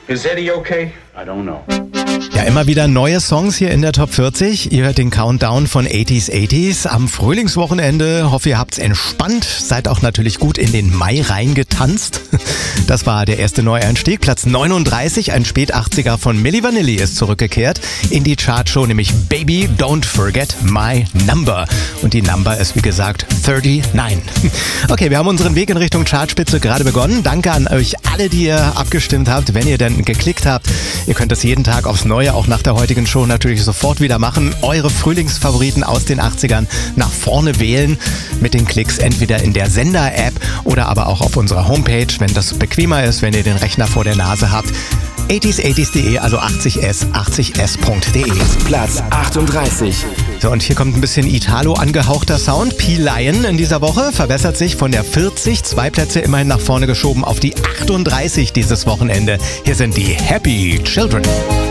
Is Eddie okay? I don't know. Ja, immer wieder neue Songs hier in der Top 40. Ihr hört den Countdown von 80s am Frühlingswochenende. Hoffe, ihr habt's entspannt. Seid auch natürlich gut in den Mai reingetanzt. Das war der erste Neueinstieg. Platz 39, ein Spät-80er von Milli Vanilli ist zurückgekehrt in die Chartshow, nämlich Baby Don't Forget My Number. Und die Number ist, wie gesagt, 39. Okay, wir haben unseren Weg in Richtung Chartspitze gerade begonnen. Danke an euch alle, die ihr abgestimmt habt, wenn ihr denn geklickt habt. Ihr könnt das jeden Tag aufs Neue, auch nach der heutigen Show natürlich sofort wieder machen. Eure Frühlingsfavoriten aus den 80ern nach vorne wählen mit den Klicks entweder in der Sender-App oder aber auch auf unserer Homepage, wenn das bequemer ist, wenn ihr den Rechner vor der Nase habt. 80s80s.de, also 80s80s.de. Platz 38. So, und hier kommt ein bisschen Italo angehauchter Sound. P-Lion in dieser Woche verbessert sich von der 40, 2 Plätze immerhin nach vorne geschoben auf die 38 dieses Wochenende. Hier sind die Happy Children.